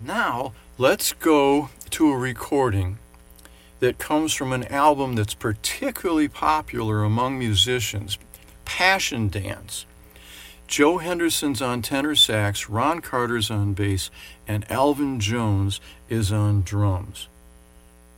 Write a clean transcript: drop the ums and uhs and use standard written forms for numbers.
Now, let's go to a recording that comes from an album that's particularly popular among musicians, Passion Dance. Joe Henderson's on tenor sax, Ron Carter's on bass, and Alvin Jones is on drums.